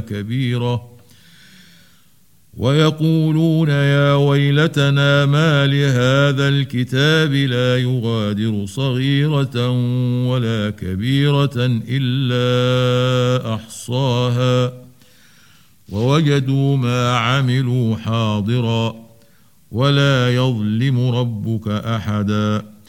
كبيرة ويقولون يا ويلتنا ما لهذا الكتاب لا يغادر صغيرة ولا كبيرة إلا أحصاها ووجدوا ما عملوا حاضرا ولا يظلم ربك أحدا